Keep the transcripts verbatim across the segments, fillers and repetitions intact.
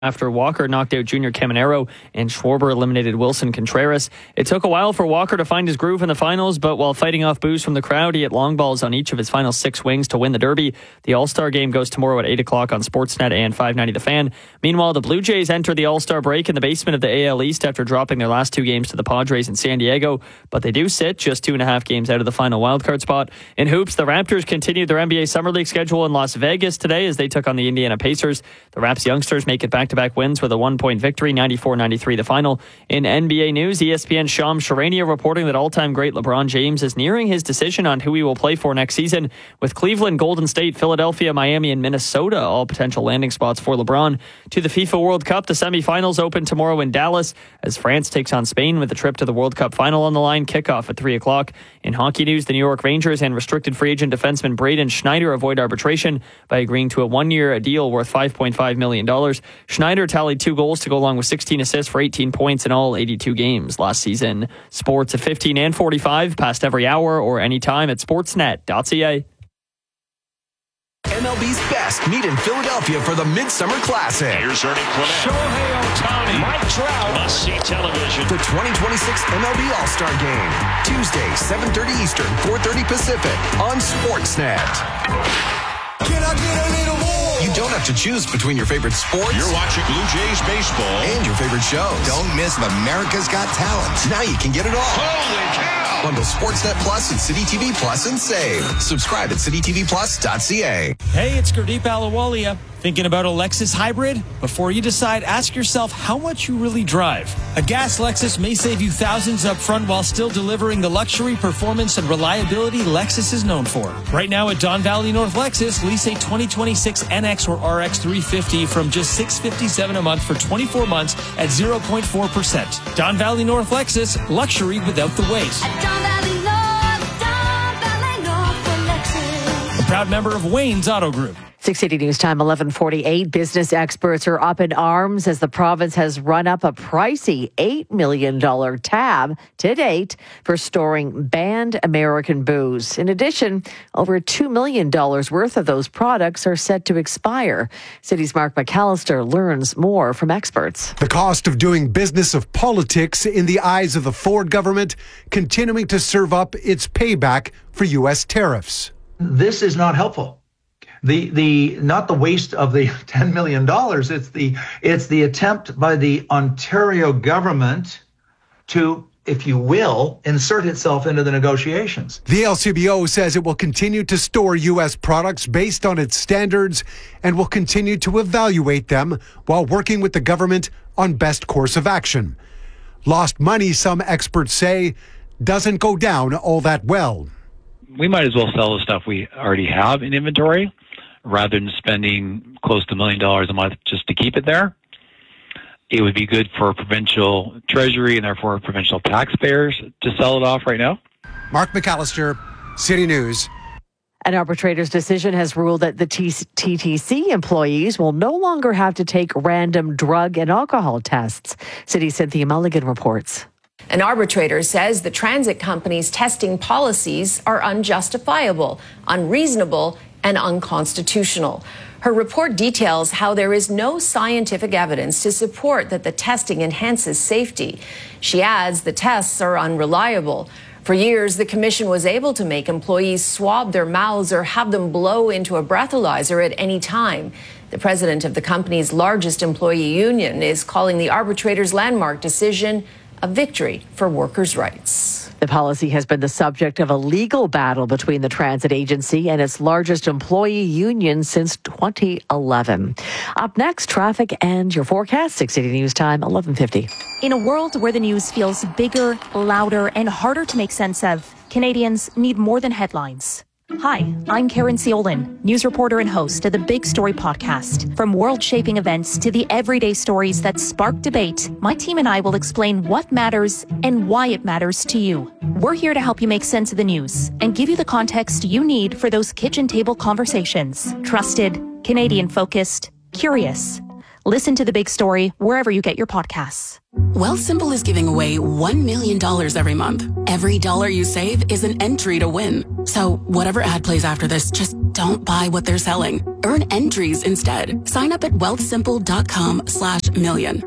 after Walker knocked out Junior Caminero and Schwarber eliminated Wilson Contreras. It took a while for Walker to find his groove in the finals, but while fighting off boos from the crowd, he hit long balls on each of his final six wings to win the Derby. The All-Star game goes tomorrow at eight o'clock on Sportsnet and five ninety The Fan. Meanwhile, the Blue Jays enter the All-Star break in the basement of the A L East after dropping their last two games to the Padres in San Diego, but they do sit just two and a half games out of the final wildcard spot. In hoops, the Raptors continued their N B A Summer League schedule in Las Vegas today as they took on the Indiana Pacers. The Raps youngsters make it back-to-back wins with a one-point victory, ninety-four ninety-three the final. In N B A news, E S P N's Shams Charania reporting that all-time great LeBron James is nearing his decision on who he will play for next season, with Cleveland, Golden State, Philadelphia, Miami, and Minnesota all potential landing spots for LeBron. To the FIFA World Cup, the semifinals open tomorrow in Dallas as France takes on Spain with a trip to the World Cup final on the line. Kickoff at three o'clock. In hockey news, the New York Rangers and restricted free agent defenseman Braden Schneider avoid arbitration by agreeing to a one-year deal worth five point five million dollars. Schneider tallied two goals to go along with sixteen assists for eighteen points in all eighty-two games last season. Sports at fifteen and forty-five, past every hour or anytime at sportsnet dot c a. M L B's best meet in Philadelphia for the Midsummer Classic. Here's Ernie Clement. Shohei Ohtani. Mike Trout. Must-see television. The twenty twenty-six M L B All-Star Game. Tuesday, seven thirty Eastern, four thirty Pacific on Sportsnet. Can I get a little more? You don't have to choose between your favorite sports. You're watching Blue Jays baseball. And your favorite shows. Don't miss America's Got Talent. Now you can get it all. Holy cow! Bundle Sportsnet Plus and City T V Plus and save. Subscribe at city t v plus dot c a. Hey, it's Gurdeep Ahluwalia. Thinking about a Lexus hybrid? Before you decide, ask yourself how much you really drive. A gas Lexus may save you thousands up front while still delivering the luxury, performance, and reliability Lexus is known for. Right now at Don Valley North Lexus, lease a twenty twenty-six N X or R X three fifty from just six hundred fifty-seven dollars a month for twenty-four months at zero point four percent. Don Valley North Lexus, luxury without the wait. At Don Valley North, Don Valley North for Lexus. A proud member of Wayne's Auto Group. six eighty News Time, eleven forty-eight. Business experts are up in arms as the province has run up a pricey eight million dollars tab to date for storing banned American booze. In addition, over two million dollars worth of those products are set to expire. City's Mark McAllister learns more from experts. The cost of doing business of politics in the eyes of the Ford government continuing to serve up its payback for U S tariffs. This is not helpful. The the not the waste of the ten million dollars, it's the it's the attempt by the Ontario government to, if you will, insert itself into the negotiations. The L C B O says it will continue to store U S products based on its standards and will continue to evaluate them while working with the government on best course of action. Lost money, some experts say, doesn't go down all that well. We might as well sell the stuff we already have in inventory rather than spending close to a million dollars a month just to keep it there. It would be good for provincial treasury and therefore provincial taxpayers to sell it off right now. Mark McAllister, City News. An arbitrator's decision has ruled that the T T C employees will no longer have to take random drug and alcohol tests. City's Cynthia Mulligan reports. An arbitrator says the transit company's testing policies are unjustifiable, unreasonable, and unconstitutional. Her report details how there is no scientific evidence to support that the testing enhances safety. She adds the tests are unreliable. For years, the commission was able to make employees swab their mouths or have them blow into a breathalyzer at any time. The president of the company's largest employee union is calling the arbitrator's landmark decision a victory for workers' rights. The policy has been the subject of a legal battle between the transit agency and its largest employee union since twenty eleven. Up next, traffic and your forecast. six eighty News Time, eleven fifty. In a world where the news feels bigger, louder, and harder to make sense of, Canadians need more than headlines. Hi, I'm Karen Ciolin, news reporter and host of the Big Story podcast. From world-shaping events to the everyday stories that spark debate, my team and I will explain what matters and why it matters to you. We're here to help you make sense of the news and give you the context you need for those kitchen table conversations. Trusted, Canadian-focused, curious. Listen to The Big Story wherever you get your podcasts. Wealthsimple is giving away one million dollars every month. Every dollar you save is an entry to win. So whatever ad plays after this, just don't don't buy what they're selling. Earn entries instead. Sign up at wealthsimple.com slash million.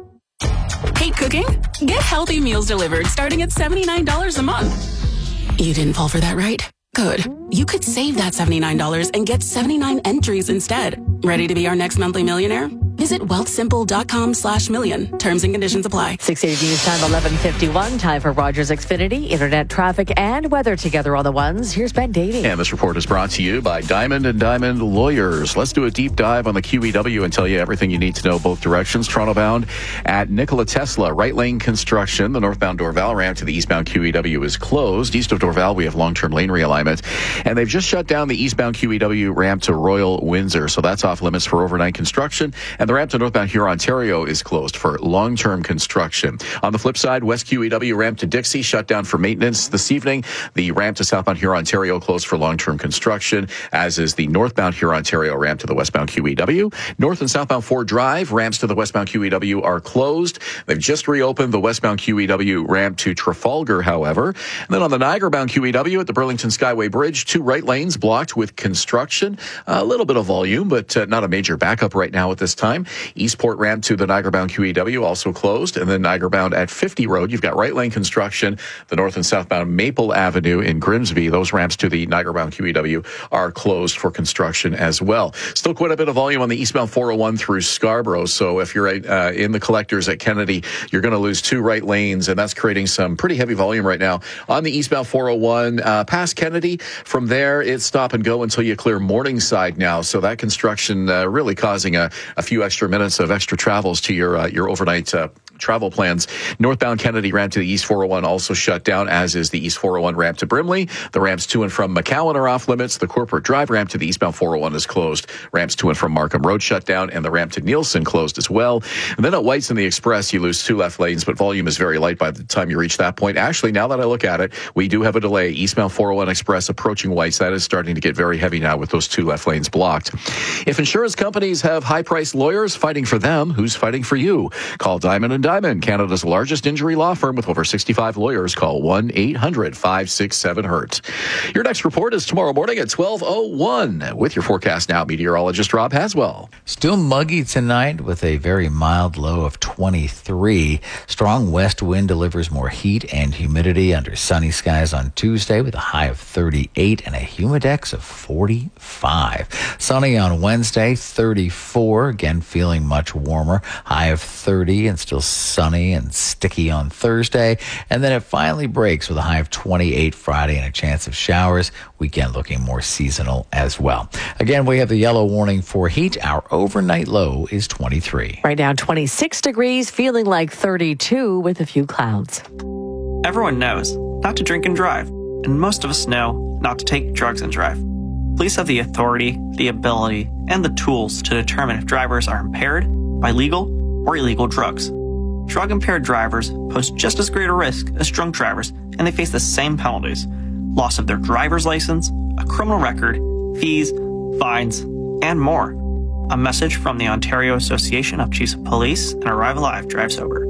Hate cooking? Get healthy meals delivered starting at seventy-nine dollars a month. You didn't fall for that, right? Good. You could save that seventy-nine dollars and get seventy-nine entries instead. Ready to be our next monthly millionaire? Visit wealthsimple.com slash million. Terms and conditions apply. six eighty News Time, eleven fifty-one. Time for Rogers Xfinity, internet traffic and weather together on the ones. Here's Ben Dating. And this report is brought to you by Diamond and Diamond Lawyers. Let's do a deep dive on the Q E W and tell you everything you need to know both directions. Toronto bound at Nikola Tesla, right lane construction. The northbound Dorval ramp to the eastbound Q E W is closed. East of Dorval, we have long-term lane realignment. And they've just shut down the eastbound Q E W ramp to Royal Windsor. So that's off limits for overnight construction. And the ramp to northbound Huron, Ontario is closed for long-term construction. On the flip side, West Q E W ramp to Dixie shut down for maintenance this evening. The ramp to southbound Huron, Ontario closed for long-term construction, as is the northbound Huron, Ontario ramp to the westbound Q E W. North and southbound Ford Drive ramps to the westbound Q E W are closed. They've just reopened the westbound Q E W ramp to Trafalgar, however. And then on the Niagara-bound Q E W at the Burlington Skyway Bridge, two right lanes blocked with construction. A little bit of volume, but uh, not a major backup right now at this time. Eastport ramp to the Niagara-bound Q E W also closed. And then Niagara-bound at fifty Road, you've got right lane construction. The north and southbound Maple Avenue in Grimsby, those ramps to the Niagara-bound Q E W are closed for construction as well. Still quite a bit of volume on the eastbound four oh one through Scarborough. So if you're uh, in the collectors at Kennedy, you're going to lose two right lanes, and that's creating some pretty heavy volume right now on the eastbound four oh one uh, past Kennedy. From there, it's stop and go until you clear Morningside now. So that construction uh, really causing a, a few extra minutes of extra travels to your uh, your overnight uh, travel plans. Northbound Kennedy ramp to the East four oh one also shut down, as is the East four oh one ramp to Brimley. The ramps to and from McCowan are off limits. The Corporate Drive ramp to the eastbound four oh one is closed. Ramps to and from Markham Road shut down, and the ramp to Nielsen closed as well. And then at White's and the Express, you lose two left lanes, but volume is very light by the time you reach that point. Actually, now that I look at it, we do have a delay. Eastbound four oh one Express approaching White's. That is starting to get very heavy now with those two left lanes blocked. If insurance companies have high-priced lawyers fighting for them, who's fighting for you? Call Diamond and Diamond, Canada's largest injury law firm with over sixty-five lawyers. Call one eight hundred five six seven hurt. Your next report is tomorrow morning at twelve oh one. With your forecast now, meteorologist Rob Haswell. Still muggy tonight with a very mild low of twenty-three. Strong west wind delivers more heat and humidity under sunny skies on Tuesday with a high of thirty-eight and a humidex of forty-five. Sunny on Wednesday, thirty-four. Again, feeling much warmer. High of thirty and still sunny and sticky on Thursday. And then it finally breaks with a high of twenty-eight Friday and a chance of showers. Weekend looking more seasonal as well. Again, we have the yellow warning for heat. Our overnight low is twenty-three. Right now, twenty-six degrees, feeling like thirty-two with a few clouds. Everyone knows not to drink and drive, and most of us know not to take drugs and drive. Police have the authority, the ability, and the tools to determine if drivers are impaired by legal or illegal drugs. Drug-impaired drivers pose just as great a risk as drunk drivers, and they face the same penalties: loss of their driver's license, a criminal record, fees, fines, and more. A message from the Ontario Association of Chiefs of Police and Arrive Alive Drive Sober.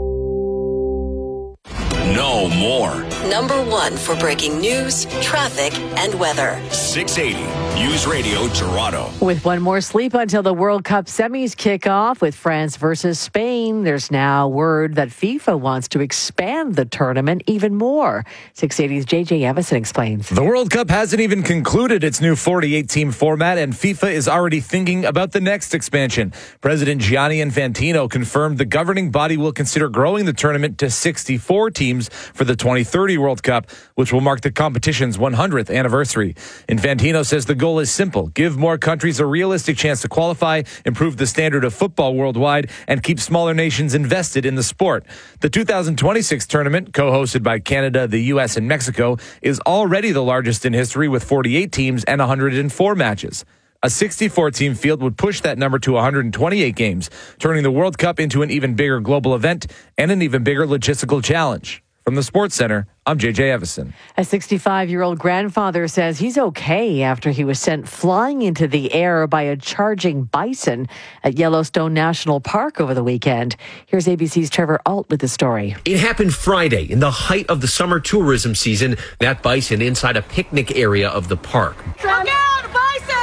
No more. Number one for breaking news, traffic, and weather. six eighty News Radio Toronto. With one more sleep until the World Cup semis kick off with France versus Spain, there's now word that FIFA wants to expand the tournament even more. six eighty's J J Evison explains. The World Cup hasn't even concluded its new forty-eight team format, and FIFA is already thinking about the next expansion. President Gianni Infantino confirmed the governing body will consider growing the tournament to sixty-four teams for the twenty thirty World Cup, which will mark the competition's one hundredth anniversary. Infantino says the goal is simple: give more countries a realistic chance to qualify, improve the standard of football worldwide, and keep smaller nations invested in the sport. The two thousand twenty-six tournament, co-hosted by Canada, the U S, and Mexico, is already the largest in history with forty-eight teams and one hundred four matches. A sixty-four team field would push that number to one hundred twenty-eight games, turning the World Cup into an even bigger global event and an even bigger logistical challenge. From the Sports Center, I'm J J Evison. A sixty-five-year-old grandfather says he's okay after he was sent flying into the air by a charging bison at Yellowstone National Park over the weekend. Here's A B C's Trevor Alt with the story. It happened Friday in the height of the summer tourism season. That bison inside a picnic area of the park. Look out, bison!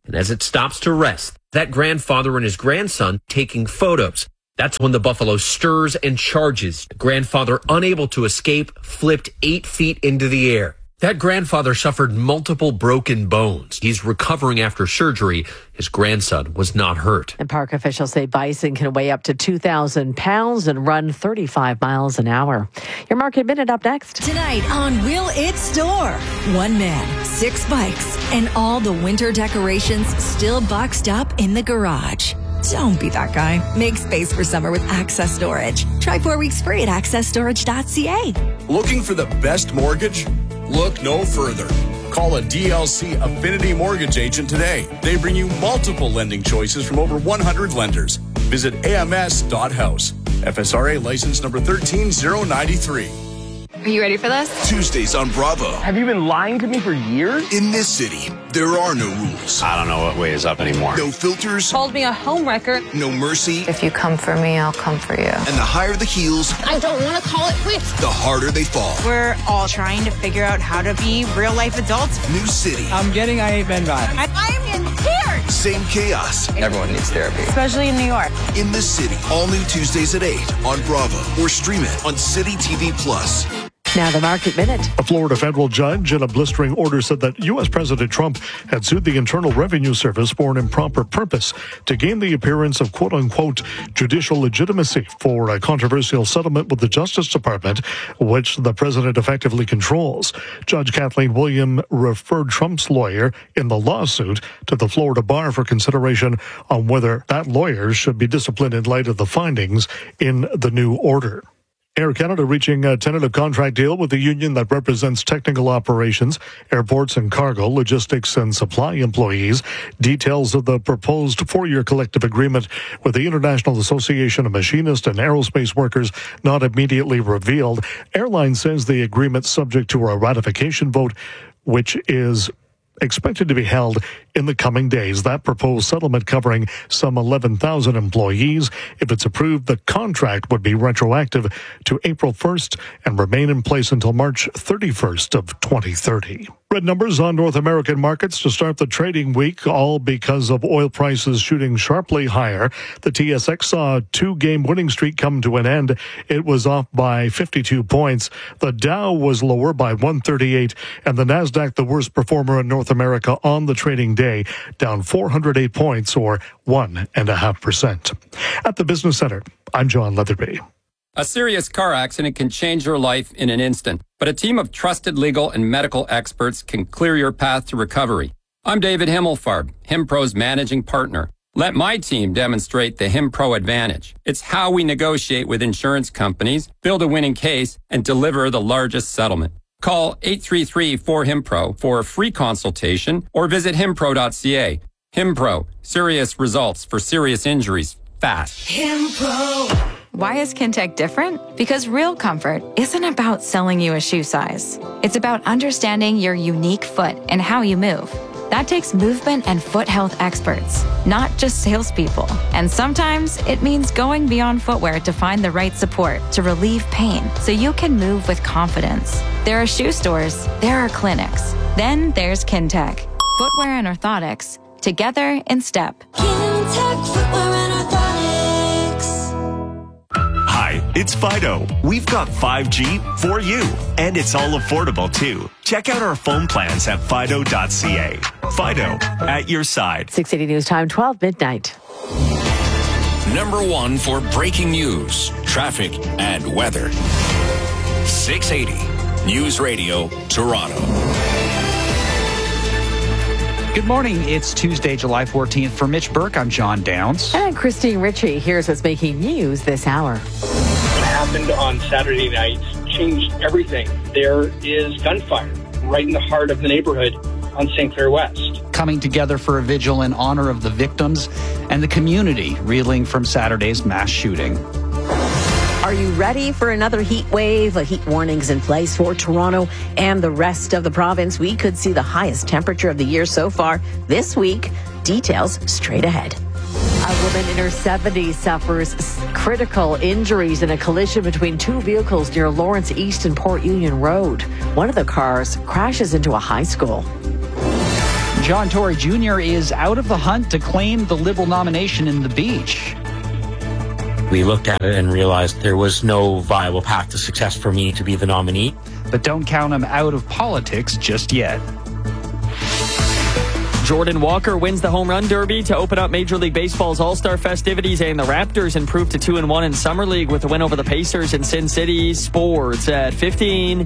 And as it stops to rest, that grandfather and his grandson taking photos. That's when the buffalo stirs and charges. The grandfather, unable to escape, flipped eight feet into the air. That grandfather suffered multiple broken bones. He's recovering after surgery. His grandson was not hurt. And park officials say bison can weigh up to two thousand pounds and run thirty-five miles an hour. Your Market Minute up next. Tonight on Will It Store. One man, six bikes, and all the winter decorations still boxed up in the garage. Don't be that guy. Make space for summer with Access Storage. Try four weeks free at access storage dot c a. Looking for the best mortgage? Look no further. Call a D L C Affinity Mortgage agent today. They bring you multiple lending choices from over one hundred lenders. Visit A M S dot house. F S R A license number one three zero nine three. Are you ready for this? Tuesdays on Bravo. Have you been lying to me for years? In this city, there are no rules. I don't know what way is up anymore. No filters. Called me a homewrecker. No mercy. If you come for me, I'll come for you. And the higher the heels, I don't want to call it quits. the harder they fall. We're all trying to figure out how to be real life adults. New city. I'm getting I Hate Men vibes. I'm in tears. Same chaos. Everyone needs therapy. Especially in New York. In the city. All new Tuesdays at eight on Bravo. Or stream it on City T V Plus. Now the Market Minute. A Florida federal judge in a blistering order said that U S. President Trump had sued the Internal Revenue Service for an improper purpose to gain the appearance of quote-unquote judicial legitimacy for a controversial settlement with the Justice Department, which the president effectively controls. Judge Kathleen William referred Trump's lawyer in the lawsuit to the Florida bar for consideration on whether that lawyer should be disciplined in light of the findings in the new order. Air Canada reaching a tentative contract deal with the union that represents technical operations, airports and cargo, logistics and supply employees. Details of the proposed four-year collective agreement with the International Association of Machinists and Aerospace Workers not immediately revealed. Airline says the agreement subject to a ratification vote, which is expected to be held in the coming days. That proposed settlement covering some eleven thousand employees. If it's approved, the contract would be retroactive to April first and remain in place until March thirty-first of twenty thirty. Red numbers on North American markets to start the trading week, all because of oil prices shooting sharply higher. The T S X saw a two-game winning streak come to an end. It was off by fifty-two points. The Dow was lower by one thirty-eight, and the Nasdaq, the worst performer in North America on the trading day, down four hundred eight points or one and a half percent. At the Business Center, I'm John Leatherby. A serious car accident can change your life in an instant, but a team of trusted legal and medical experts can clear your path to recovery. I'm David Himmelfarb, HimPro's managing partner. Let my team demonstrate the HimPro advantage. It's how we negotiate with insurance companies, build a winning case, and deliver the largest settlement. Call eight three three four HimPro for a free consultation or visit himpro dot c a. HimPro, serious results for serious injuries, fast. HimPro. Why is Kintec different? Because real comfort isn't about selling you a shoe size. It's about understanding your unique foot and how you move. That takes movement and foot health experts, not just salespeople. And sometimes it means going beyond footwear to find the right support to relieve pain so you can move with confidence. There are shoe stores, there are clinics. Then there's Kintec. Footwear and orthotics, together in step. Kintec Footwear and Orthotics. Hi, it's Fido. We've got five G for you, and it's all affordable too. Check out our phone plans at fido dot c a. Fido, at your side. six eighty News Time, twelve midnight. Number one for breaking news, traffic, and weather. six eighty News Radio, Toronto. Good morning. It's Tuesday, July fourteenth. For Mitch Burke, I'm John Downs. And Christine Ritchie. Here's what's making news this hour. What happened on Saturday night changed everything. There is gunfire right in the heart of the neighborhood on Saint Clair West. Coming together for a vigil in honor of the victims and the community reeling from Saturday's mass shooting. Are you ready for another heat wave? A heat warning's in place for Toronto and the rest of the province. We could see the highest temperature of the year so far this week. Details straight ahead. A woman in her seventies suffers critical injuries in a collision between two vehicles near Lawrence East and Port Union Road. One of the cars crashes into a high school. John Tory Junior is out of the hunt to claim the Liberal nomination in the Beach. We looked at it and realized there was no viable path to success for me to be the nominee. But don't count him out of politics just yet. Jordan Walker wins the Home Run Derby to open up Major League Baseball's All-Star festivities, and the Raptors improved to two and one in Summer League with a win over the Pacers in Sin City. Sports at fifteen.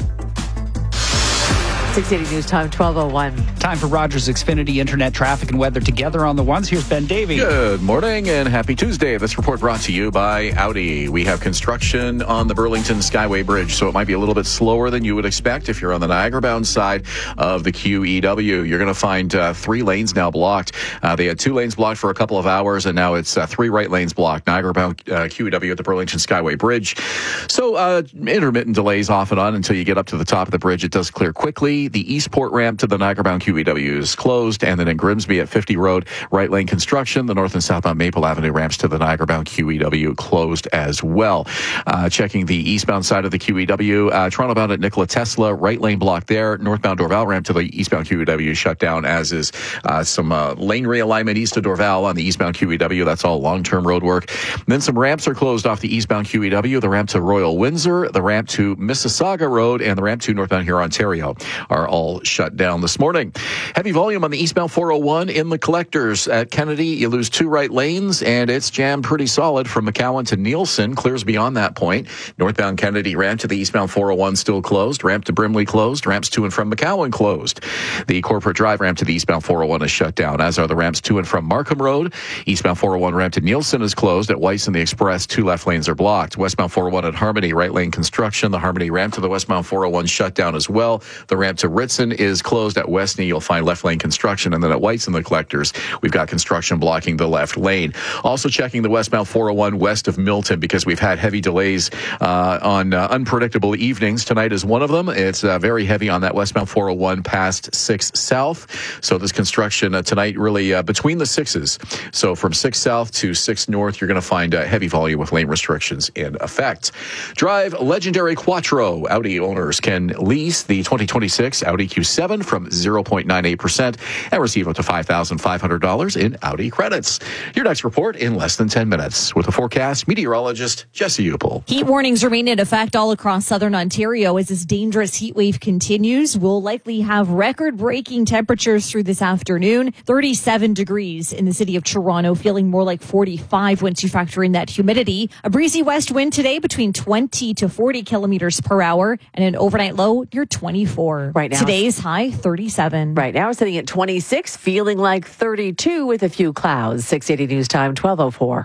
six eighty News Time, twelve oh one. Time for Rogers Xfinity Internet traffic and weather together on the ones. Here's Ben Davey. Good morning and happy Tuesday. This report brought to you by Audi. We have construction on the Burlington Skyway Bridge, so it might be a little bit slower than you would expect if you're on the Niagara-bound side of the Q E W. You're going to find uh, three lanes now blocked. Uh, they had two lanes blocked for a couple of hours, and now it's uh, three right lanes blocked. Niagara-bound uh, Q E W at the Burlington Skyway Bridge. So uh, intermittent delays off and on until you get up to the top of the bridge. It does clear quickly. The Eastport ramp to the Niagara-bound Q E W is closed, and then in Grimsby at fifty Road, right lane construction. The north and southbound Maple Avenue ramps to the Niagara-bound Q E W closed as well. Uh, checking the eastbound side of the Q E W, uh, Toronto-bound at Nikola Tesla, right lane blocked there. Northbound Dorval ramp to the eastbound Q E W shut down, as is uh, some uh, lane realignment east of Dorval on the eastbound Q E W. That's all long-term road work. And then some ramps are closed off the eastbound Q E W. The ramp to Royal Windsor, the ramp to Mississauga Road, and the ramp to northbound here, Ontario, are all shut down this morning. Heavy volume on the eastbound four oh one in the collectors at Kennedy. You lose two right lanes, and it's jammed pretty solid from McCowan to Nielsen. Clears beyond that point. Northbound Kennedy ramp to the eastbound four oh one still closed. Ramp to Brimley closed. Ramps to and from McCowan closed. The Corporate Drive ramp to the eastbound four oh one is shut down, as are the ramps to and from Markham Road. Eastbound four oh one ramp to Nielsen is closed. At Weiss and the Express, two left lanes are blocked. Westbound four oh one at Harmony, right lane construction. The Harmony ramp to the westbound four oh one shut down as well. The ramp to Ritson is closed. At Westney, you'll find left lane construction, and then at White's and the Collectors, we've got construction blocking the left lane. Also checking the westbound four oh one west of Milton, because we've had heavy delays uh, on uh, unpredictable evenings. Tonight is one of them. It's uh, very heavy on that westbound four oh one past six South. So this construction uh, tonight really uh, between the sixes. So from six South to six North, you're going to find uh, heavy volume with lane restrictions in effect. Drive legendary Quattro. Audi owners can lease the twenty twenty-six Audi Q seven from zero point nine eight percent and receive up to five thousand five hundred dollars in Audi credits. Your next report in less than ten minutes. With the forecast, meteorologist Jesse Upel. Heat warnings remain in effect all across southern Ontario as this dangerous heat wave continues. We'll likely have record-breaking temperatures through this afternoon. thirty-seven degrees in the city of Toronto, feeling more like forty-five once you factor in that humidity. A breezy west wind today between twenty to forty kilometers per hour, and an overnight low near twenty-four. Right now, today's high thirty-seven. Right now, sitting at twenty-six, feeling like thirty-two with a few clouds. six eighty News Time, twelve oh four.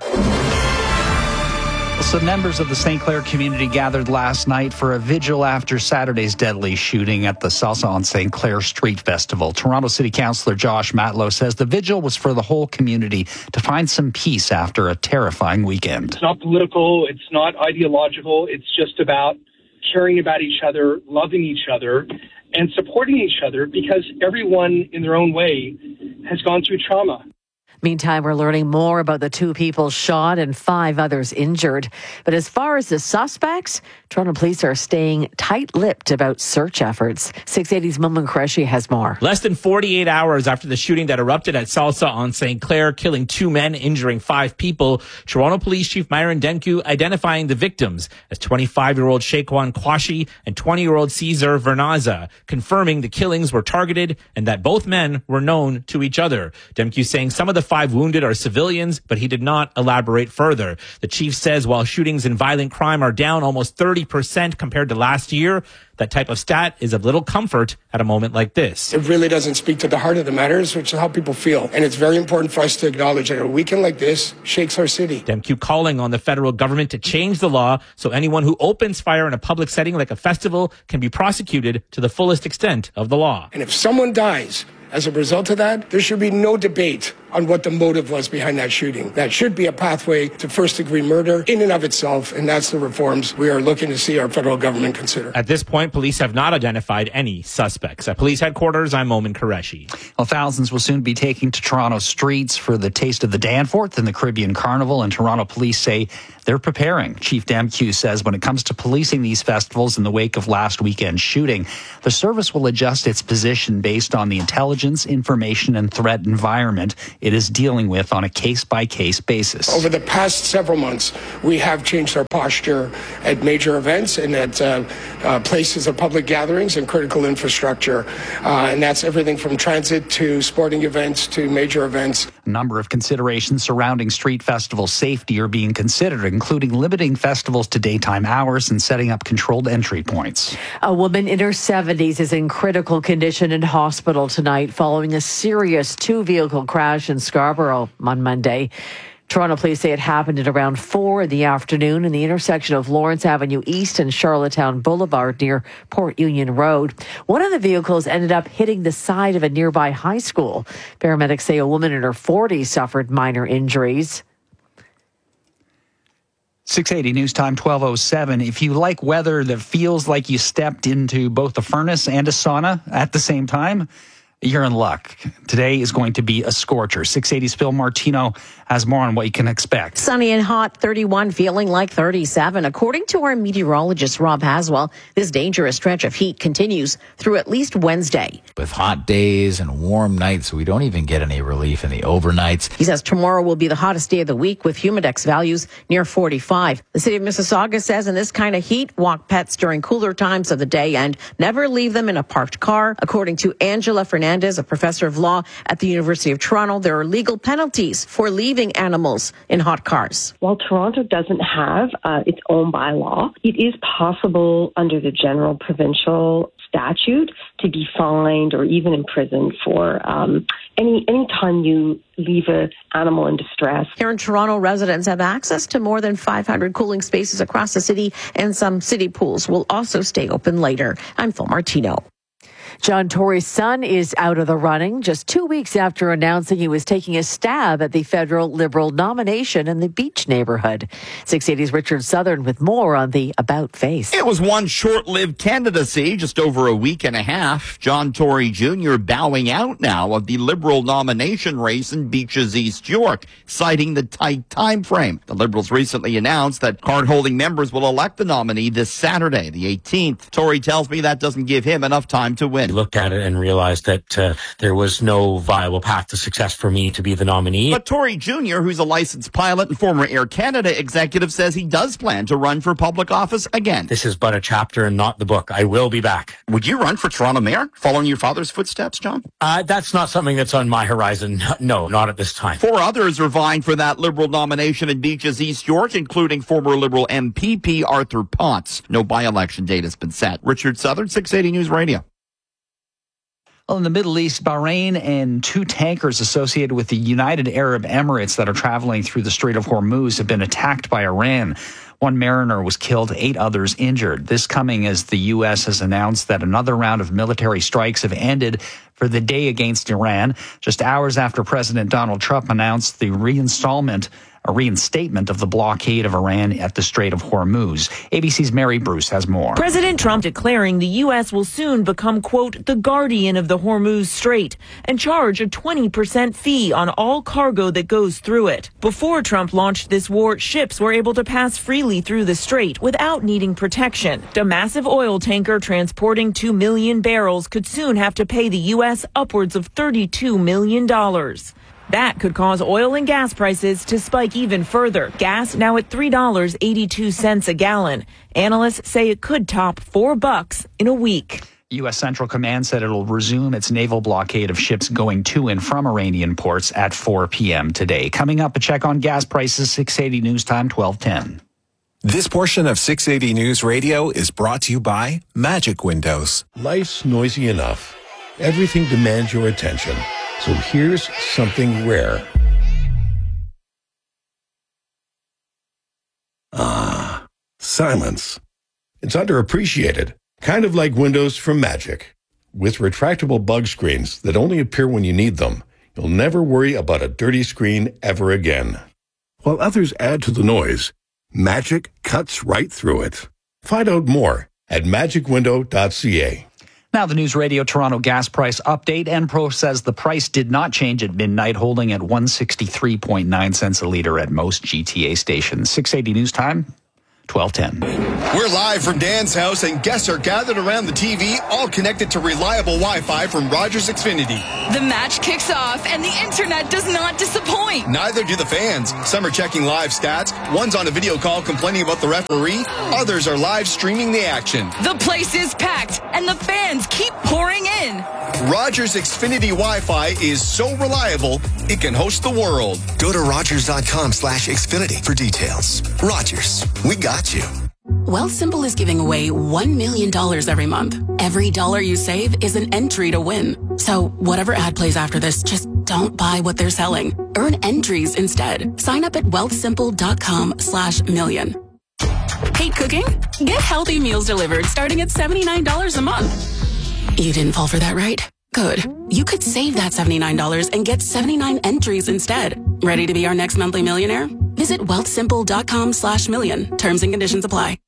Some members of the Saint Clair community gathered last night for a vigil after Saturday's deadly shooting at the Salsa on Saint Clair Street Festival. Toronto City Councillor Josh Matlow says the vigil was for the whole community to find some peace after a terrifying weekend. It's not political. It's not ideological. It's just about caring about each other, loving each other, and supporting each other, because everyone in their own way has gone through trauma. Meantime, we're learning more about the two people shot and five others injured. But as far as the suspects, Toronto police are staying tight-lipped about search efforts. six eighty's Momin Qureshi has more. Less than forty-eight hours after the shooting that erupted at Salsa on Saint Clair, killing two men, injuring five people, Toronto Police Chief Myron Denku identifying the victims as twenty-five-year-old Shaquan Kwashi and twenty-year-old Cesar Vernaza, confirming the killings were targeted and that both men were known to each other. Denku saying some of the five wounded are civilians, but he did not elaborate further. The chief says while shootings and violent crime are down almost thirty percent compared to last year, that type of stat is of little comfort at a moment like this. It really doesn't speak to the heart of the matters, which is how people feel. And it's very important for us to acknowledge that a weekend like this shakes our city. Demke calling on the federal government to change the law so anyone who opens fire in a public setting like a festival can be prosecuted to the fullest extent of the law. And if someone dies as a result of that, there should be no debate on what the motive was behind that shooting. That should be a pathway to first-degree murder in and of itself, and that's the reforms we are looking to see our federal government consider. At this point, police have not identified any suspects. At police headquarters, I'm Momin Qureshi. Well, thousands will soon be taking to Toronto streets for the Taste of the Danforth and the Caribbean Carnival, and Toronto police say they're preparing. Chief Demke says when it comes to policing these festivals in the wake of last weekend's shooting, the service will adjust its position based on the intelligence intelligence, information, and threat environment it is dealing with on a case-by-case basis. Over the past several months, we have changed our posture at major events and at uh, uh, places of public gatherings and critical infrastructure. Uh, and that's everything from transit to sporting events to major events. A number of considerations surrounding street festival safety are being considered, including limiting festivals to daytime hours and setting up controlled entry points. A woman in her seventies is in critical condition in hospital tonight following a serious two-vehicle crash in Scarborough on Monday. Toronto police say it happened at around four in the afternoon in the intersection of Lawrence Avenue East and Charlottetown Boulevard near Port Union Road. One of the vehicles ended up hitting the side of a nearby high school. Paramedics say a woman in her forties suffered minor injuries. six eighty News Time, twelve oh seven. If you like weather that feels like you stepped into both a furnace and a sauna at the same time, you're in luck. Today is going to be a scorcher. six eighty's Phil Martino has more on what you can expect. Sunny and hot, thirty-one, feeling like thirty-seven. According to our meteorologist, Rob Haswell, this dangerous stretch of heat continues through at least Wednesday. With hot days and warm nights, we don't even get any relief in the overnights. He says tomorrow will be the hottest day of the week with humidex values near forty-five. The city of Mississauga says in this kind of heat, walk pets during cooler times of the day and never leave them in a parked car. According to Angela Fernandez, a professor of law at the University of Toronto, there are legal penalties for leaving animals in hot cars. While Toronto doesn't have uh, its own bylaw, it is possible under the general provincial statute to be fined or even imprisoned for um, any any time you leave an animal in distress. Here in Toronto, residents have access to more than five hundred cooling spaces across the city, and some city pools will also stay open later. I'm Phil Martino. John Tory's son is out of the running just two weeks after announcing he was taking a stab at the federal Liberal nomination in the Beach neighborhood. six eighty's Richard Southern with more on the about face. It was one short-lived candidacy, just over a week and a half. John Tory Junior bowing out now of the Liberal nomination race in Beach's East York, citing the tight time frame. The Liberals recently announced that card-holding members will elect the nominee this Saturday, the eighteenth. Tory tells me that doesn't give him enough time to win. Looked at it and realized that uh, there was no viable path to success for me to be the nominee. But Tory Junior, who's a licensed pilot and former Air Canada executive, says he does plan to run for public office again. This is but a chapter and not the book. I will be back. Would you run for Toronto mayor, following your father's footsteps, John? Uh, that's not something that's on my horizon. No, not at this time. Four others are vying for that Liberal nomination in Beach's East York, including former Liberal M P P Arthur Potts. No by-election date has been set. Richard Southern, six eighty News Radio. Well, in the Middle East, Bahrain and two tankers associated with the United Arab Emirates that are traveling through the Strait of Hormuz have been attacked by Iran. One mariner was killed, eight others injured. This coming as the U S has announced that another round of military strikes have ended for the day against Iran, just hours after President Donald Trump announced the reinstallment a reinstatement of the blockade of Iran at the Strait of Hormuz. A B C's Mary Bruce has more. President Trump declaring the U S will soon become, quote, the guardian of the Hormuz Strait and charge a twenty percent fee on all cargo that goes through it. Before Trump launched this war, ships were able to pass freely through the strait without needing protection. A massive oil tanker transporting two million barrels could soon have to pay the U S upwards of thirty-two million dollars. That could cause oil and gas prices to spike even further. Gas now at three dollars and eighty-two cents a gallon. Analysts say it could top four bucks in a week. U S Central Command said it'll resume its naval blockade of ships going to and from Iranian ports at four p.m. today. Coming up, a check on gas prices, six eighty News Time, twelve ten. This portion of six eighty News Radio is brought to you by Magic Windows. Life's noisy enough. Everything demands your attention. So here's something rare. Ah, silence. It's underappreciated, kind of like Windows from Magic. With retractable bug screens that only appear when you need them, you'll never worry about a dirty screen ever again. While others add to the noise, Magic cuts right through it. Find out more at magic window dot c a. Now the News Radio Toronto gas price update. Enpro says the price did not change at midnight, holding at one hundred sixty-three point nine cents a litre at most G T A stations. six eighty News Time, twelve ten. We're live from Dan's house, and guests are gathered around the T V, all connected to reliable Wi-Fi from Rogers Xfinity. The match kicks off, and the internet does not disappoint. Neither do the fans. Some are checking live stats. One's on a video call complaining about the referee. Others are live streaming the action. The place is packed, and the fans keep pouring in. Rogers Xfinity Wi-Fi is so reliable, it can host the world. Go to rogers.com slash Xfinity for details. Rogers, we got you. Wealthsimple is giving away one million dollars every month. Every dollar you save is an entry to win. So whatever ad plays after this, just don't buy what they're selling. Earn entries instead. Sign up at wealthsimple.com slash million. Hate cooking? Get healthy meals delivered starting at seventy-nine dollars a month. You didn't fall for that, right? Good. You could save that seventy-nine dollars and get seventy-nine entries instead. Ready to be our next monthly millionaire? Visit wealthsimple.com slash million. Terms and conditions apply.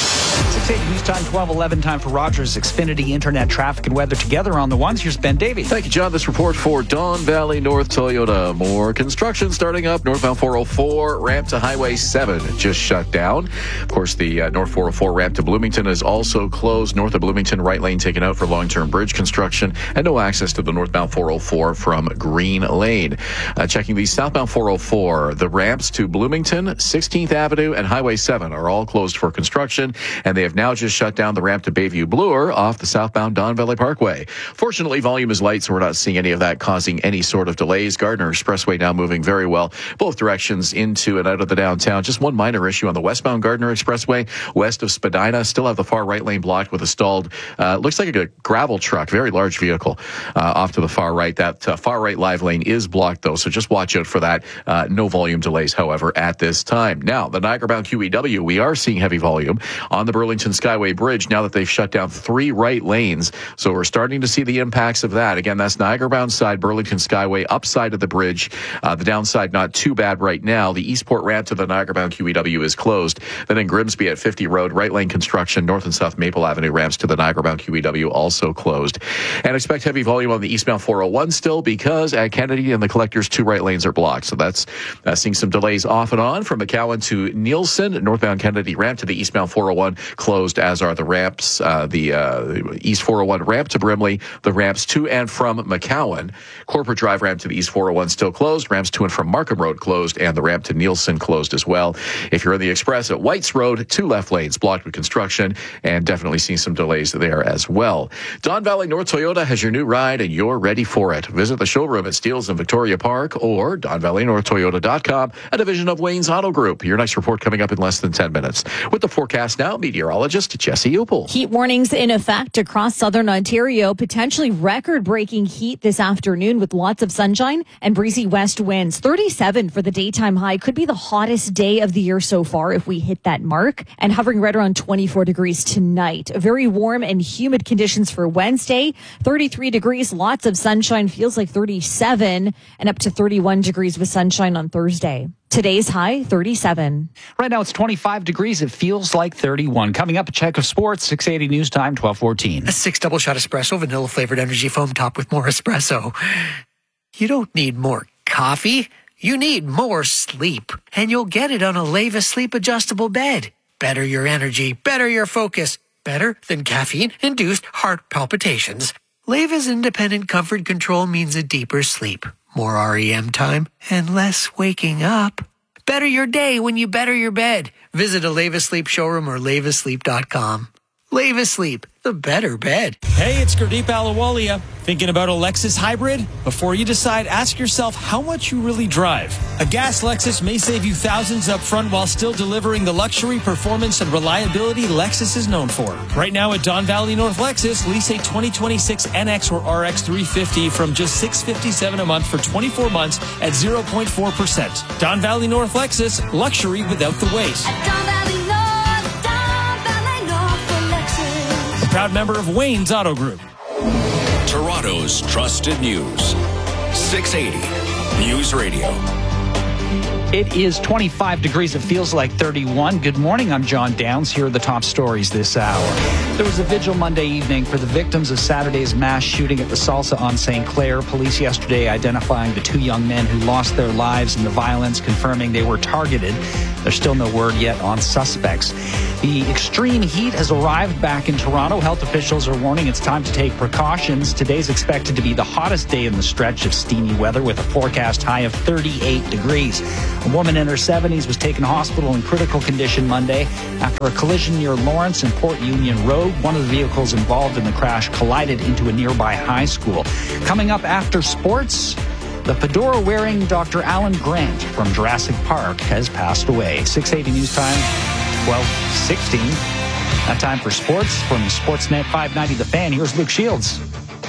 six eighty News Time, twelve eleven, time for Rogers Xfinity Internet traffic and weather together on the ones. Here's Ben Davey. Thank you, John. This report for Don Valley North Toyota. More construction starting up. Northbound four oh four, ramp to Highway seven just shut down. Of course, the uh, North four oh four ramp to Bloomington is also closed. North of Bloomington, right lane taken out for long-term bridge construction, and no access to the northbound four oh four from Green Lane. Uh, checking the southbound four oh four, the ramps to Bloomington, sixteenth Avenue, and Highway seven are all closed for construction, and they have now just shut down the ramp to Bayview Bloor off the southbound Don Valley Parkway. Fortunately, volume is light, so we're not seeing any of that causing any sort of delays. Gardner Expressway now moving very well, both directions into and out of the downtown. Just one minor issue on the westbound Gardner Expressway, west of Spadina. Still have the far right lane blocked with a stalled, uh, looks like a gravel truck, very large vehicle, uh, off to the far right. That uh, far right live lane is blocked, though, so just watch out for that. Uh, no volume delays, however, at this time. Now, the Niagara-bound Q E W, we are seeing heavy volume on the Burlington Skyway Bridge now that they've shut down three right lanes. So we're starting to see the impacts of that. Again, that's Niagara-bound side, Burlington Skyway, upside of the bridge. Uh, the downside, not too bad right now. The Eastport ramp to the Niagara-bound Q E W is closed. Then in Grimsby at fifty Road, right lane construction, North and South Maple Avenue ramps to the Niagara-bound Q E W also closed. And expect heavy volume on the eastbound four oh one still, because at Kennedy and the Collectors, two right lanes are blocked. So that's uh, seeing some delays off and on from McCowan to Nielsen. Northbound Kennedy ramp to the eastbound four oh one closed, as are the ramps, uh, the uh, East four oh one ramp to Brimley, the ramps to and from McCowan. Corporate Drive ramp to the East four oh one still closed, ramps to and from Markham Road closed, and the ramp to Nielsen closed as well. If you're in the Express at Whites Road, two left lanes blocked with construction, and definitely seeing some delays there as well. Don Valley North Toyota has your new ride, and you're ready for it. Visit the showroom at Steeles in Victoria Park or don valley north toyota dot com, a division of Wayne's Auto Group. Your next report coming up in less than ten minutes. With the forecast now, meteorologist Jesse Upel. Heat warnings in effect across southern Ontario. Potentially record-breaking heat this afternoon with lots of sunshine and breezy west winds. thirty-seven for the daytime high. Could be the hottest day of the year so far if we hit that mark. And hovering right around twenty-four degrees tonight. Very warm and humid conditions for Wednesday. thirty-three degrees, lots of sunshine. Feels like thirty-seven, and up to thirty-one degrees with sunshine on Thursday. Today's high, thirty-seven. Right now it's twenty-five degrees. It feels like thirty-one. Coming up, a check of sports, six eighty News Time, twelve fourteen. A six double shot espresso, vanilla flavored energy foam topped with more espresso. You don't need more coffee. You need more sleep. And you'll get it on a Leva Sleep Adjustable Bed. Better your energy, better your focus. Better than caffeine-induced heart palpitations. Leva's independent comfort control means a deeper sleep, more R E M time, and less waking up. Better your day when you better your bed. Visit a Leva Sleep showroom or leva sleep dot com. Leva Sleep, the better bed. Hey, it's Gurdeep Ahluwalia. Thinking about a Lexus hybrid? Before you decide, ask yourself how much you really drive. A gas Lexus may save you thousands up front while still delivering the luxury, performance, and reliability Lexus is known for. Right now at Don Valley North Lexus, lease a twenty twenty-six N X or R X three fifty from just six hundred fifty-seven dollars a month for twenty-four months at zero point four percent. Don Valley North Lexus, luxury without the wait. Don Valley North, Don Valley North for Lexus. A proud member of Wayne's Auto Group. Toronto's trusted news. six eighty News Radio. It is twenty-five degrees. It feels like thirty-one. Good morning. I'm John Downs. Here are the top stories this hour. There was a vigil Monday evening for the victims of Saturday's mass shooting at the Salsa on Saint Clair. Police yesterday identifying the two young men who lost their lives in the violence, confirming they were targeted. There's still no word yet on suspects. The extreme heat has arrived back in Toronto. Health officials are warning it's time to take precautions. Today's expected to be the hottest day in the stretch of steamy weather with a forecast high of thirty-eight degrees. A woman in her seventies was taken to hospital in critical condition Monday after a collision near Lawrence and Port Union Road. One of the vehicles involved in the crash collided into a nearby high school. Coming up after sports, the fedora-wearing Doctor Alan Grant from Jurassic Park has passed away. six eighty News Time, twelve sixteen. That time for sports from Sportsnet five ninety The Fan. Here's Luke Shields.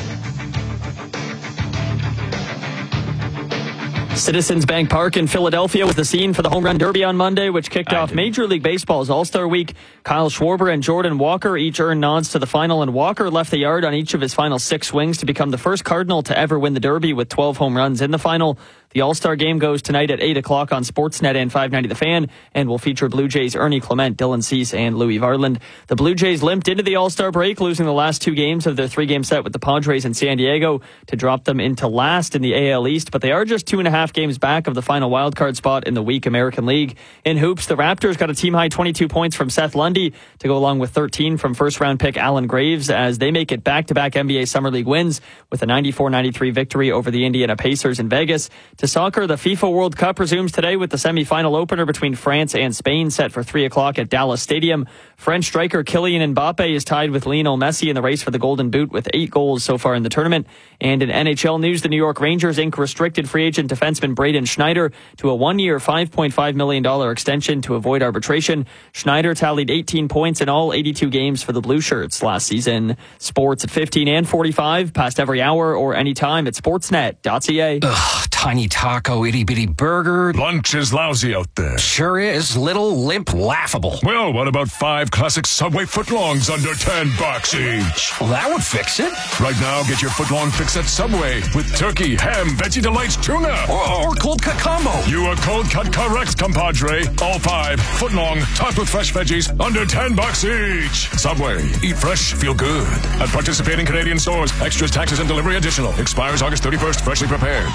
Citizens Bank Park in Philadelphia was the scene for the Home Run Derby on Monday, which kicked off Major League Baseball's All-Star Week. Kyle Schwarber and Jordan Walker each earned nods to the final, and Walker left the yard on each of his final six swings to become the first Cardinal to ever win the Derby with twelve home runs in the final. The All-Star game goes tonight at eight o'clock on Sportsnet and five ninety The Fan and will feature Blue Jays Ernie Clement, Dylan Cease, and Louis Varland. The Blue Jays limped into the All-Star break, losing the last two games of their three-game set with the Padres in San Diego to drop them into last in the A L East, but they are just two and a half games back of the final wildcard spot in the weak American League. In hoops, the Raptors got a team-high twenty-two points from Seth Lundy to go along with thirteen from first-round pick Alan Graves as they make it back-to-back N B A Summer League wins with a ninety-four ninety-three victory over the Indiana Pacers in Vegas. To soccer, the FIFA World Cup resumes today with the semi-final opener between France and Spain set for three o'clock at Dallas Stadium. French striker Kylian Mbappe is tied with Lionel Messi in the race for the Golden Boot with eight goals so far in the tournament. And in N H L news, the New York Rangers ink restricted free agent defenseman Braden Schneider to a one-year, five point five million dollars extension to avoid arbitration. Schneider tallied eighteen points in all eighty-two games for the Blue Shirts last season. Sports at fifteen and forty-five, past every hour or anytime at sportsnet dot c a. Ugh, tiny taco, itty-bitty burger. Lunch is lousy out there. Sure is. Little, limp, laughable. Well, what about five classic Subway footlongs under ten bucks each? Well, that would fix it. Right now, get your footlong fix at Subway with turkey, ham, veggie delights, tuna. Or, or cold cut combo. You are cold cut correct, compadre. All five, footlong, topped with fresh veggies, under ten bucks each. Subway, eat fresh, feel good. At participating Canadian stores, extras, taxes, and delivery additional. Expires August thirty-first, freshly prepared.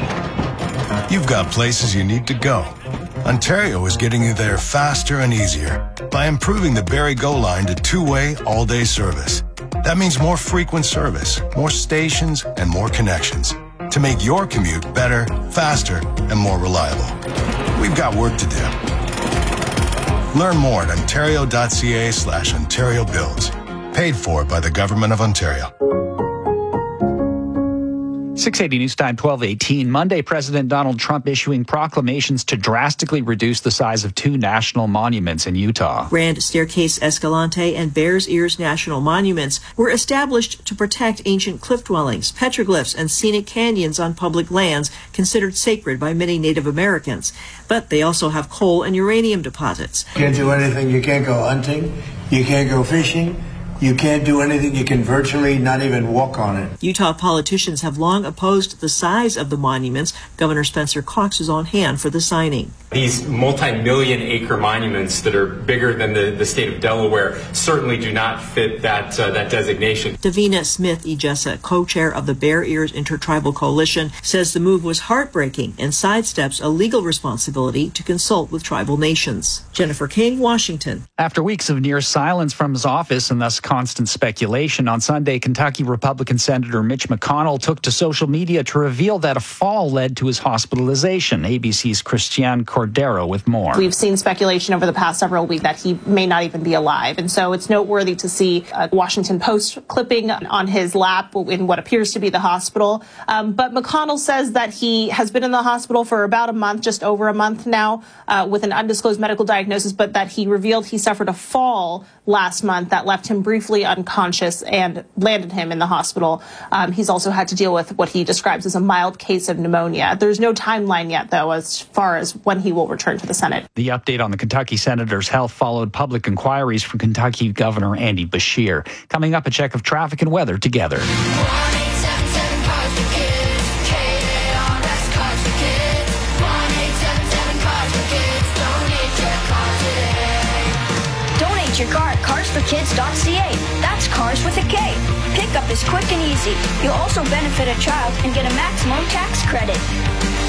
You've got places you need to go. Ontario is getting you there faster and easier by improving the Barrie Go line to two-way, all-day service. That means more frequent service, more stations, and more connections to make your commute better, faster, and more reliable. We've got work to do. Learn more at ontario.ca slash Ontario Builds. Paid for by the Government of Ontario. six eighty News Time, twelve eighteen. Monday, President Donald Trump issuing proclamations to drastically reduce the size of two national monuments in Utah. Grand Staircase Escalante and Bears Ears National Monuments were established to protect ancient cliff dwellings, petroglyphs, and scenic canyons on public lands considered sacred by many Native Americans. But they also have coal and uranium deposits. You can't do anything. You can't go hunting. You can't go fishing. You can't do anything. You can virtually not even walk on it. Utah politicians have long opposed the size of the monuments. Governor Spencer Cox is on hand for the signing. These multi-million acre monuments that are bigger than the, the state of Delaware certainly do not fit that uh, that designation. Davina Smith-Ejessa, co-chair of the Bear Ears Intertribal Coalition, says the move was heartbreaking and sidesteps a legal responsibility to consult with tribal nations. Jennifer King, Washington. After weeks of near silence from his office and thus constant speculation, on Sunday, Kentucky Republican Senator Mitch McConnell took to social media to reveal that a fall led to his hospitalization. A B C's Christiane Cordero with more. We've seen speculation over the past several weeks that he may not even be alive. And so it's noteworthy to see a Washington Post clipping on his lap in what appears to be the hospital. Um, but McConnell says that he has been in the hospital for about a month, just over a month now, uh, with an undisclosed medical diagnosis, but that he revealed he suffered a fall last month that left him briefly unconscious and landed him in the hospital. Um, he's also had to deal with what he describes as a mild case of pneumonia. There's no timeline yet, though, as far as when he will return to the Senate. The update on the Kentucky senator's health followed public inquiries from Kentucky Governor Andy Beshear. Coming up, a check of traffic and weather together. your car at cars for kids dot c a. That's cars with a K. Pickup is quick and easy. You'll also benefit a child and get a maximum tax credit.